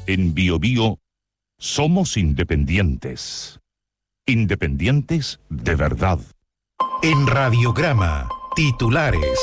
En BioBio somos independientes. Independientes de verdad. En Radiograma, titulares.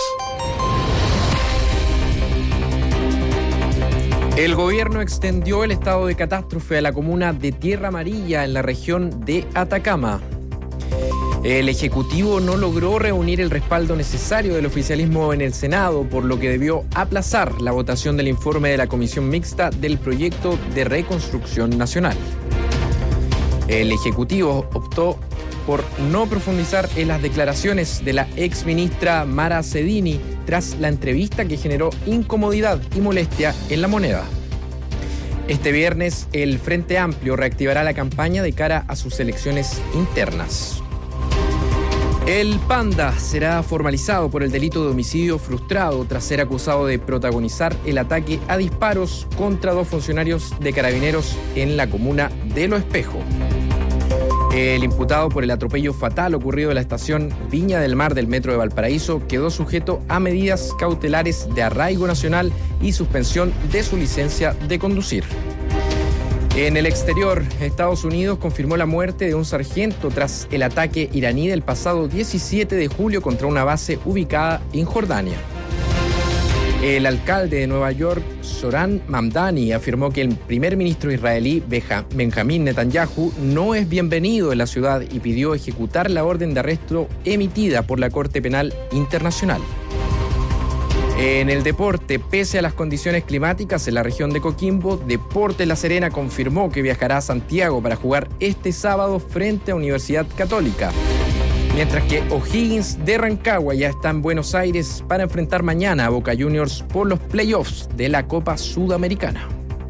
El gobierno extendió el estado de catástrofe a la comuna de Tierra Amarilla en la región de Atacama. El Ejecutivo no logró reunir el respaldo necesario del oficialismo en el Senado, por lo que debió aplazar la votación del informe de la Comisión Mixta del Proyecto de Reconstrucción Nacional. El Ejecutivo optó por no profundizar en las declaraciones de la exministra Mara Cedini tras la entrevista que generó incomodidad y molestia en La Moneda. Este viernes, el Frente Amplio reactivará la campaña de cara a sus elecciones internas. El Panda será formalizado por el delito de homicidio frustrado tras ser acusado de protagonizar el ataque a disparos contra 2 funcionarios de Carabineros en la comuna de Lo Espejo. El imputado por el atropello fatal ocurrido en la estación Viña del Mar del Metro de Valparaíso quedó sujeto a medidas cautelares de arraigo nacional y suspensión de su licencia de conducir. En el exterior, Estados Unidos confirmó la muerte de un sargento tras el ataque iraní del pasado 17 de julio contra una base ubicada en Jordania. El alcalde de Nueva York, Zoran Mamdani, afirmó que el primer ministro israelí Benjamín Netanyahu no es bienvenido en la ciudad y pidió ejecutar la orden de arresto emitida por la Corte Penal Internacional. En el deporte, pese a las condiciones climáticas en la región de Coquimbo, Deportes La Serena confirmó que viajará a Santiago para jugar este sábado frente a Universidad Católica. Mientras que O'Higgins de Rancagua ya está en Buenos Aires para enfrentar mañana a Boca Juniors por los playoffs de la Copa Sudamericana.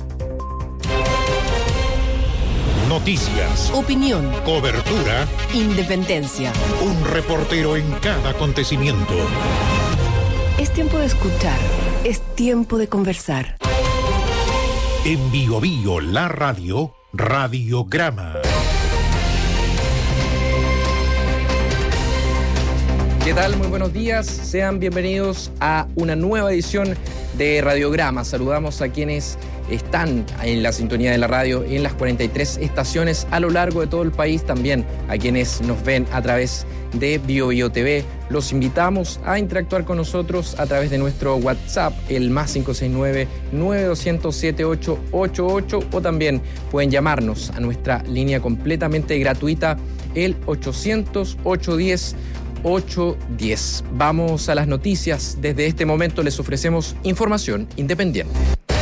Noticias, opinión, cobertura, independencia. Un reportero en cada acontecimiento. Es tiempo de escuchar, es tiempo de conversar. En BioBio, la radio, Radiograma. ¿Qué tal? Muy buenos días. Sean bienvenidos a una nueva edición de Radiograma. Saludamos a quienes están en la sintonía de la radio en las 43 estaciones a lo largo de todo el país, también a quienes nos ven a través de BioBio TV. Los invitamos a interactuar con nosotros a través de nuestro WhatsApp, el +569 92007888, o también pueden llamarnos a nuestra línea completamente gratuita, el 800-810-810. Vamos a las noticias. Desde este momento les ofrecemos información independiente.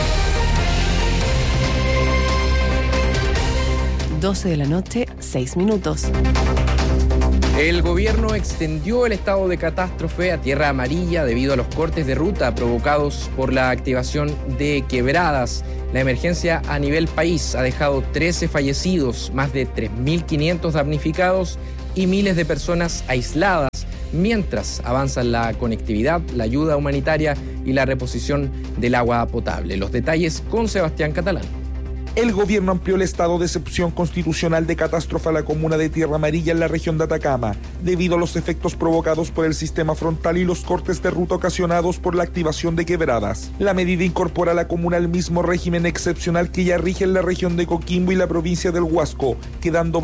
12 de la noche, 6 minutos. El gobierno extendió el estado de catástrofe a Tierra Amarilla debido a los cortes de ruta provocados por la activación de quebradas. La emergencia a nivel país ha dejado 13 fallecidos, más de 3.500 damnificados y miles de personas aisladas, mientras avanzan la conectividad, la ayuda humanitaria y la reposición del agua potable. Los detalles con Sebastián Catalán. El gobierno amplió el estado de excepción constitucional de catástrofe a la comuna de Tierra Amarilla en la región de Atacama, debido a los efectos provocados por el sistema frontal y los cortes de ruta ocasionados por la activación de quebradas. La medida incorpora a la comuna al mismo régimen excepcional que ya rige en la región de Coquimbo y la provincia del Huasco, quedando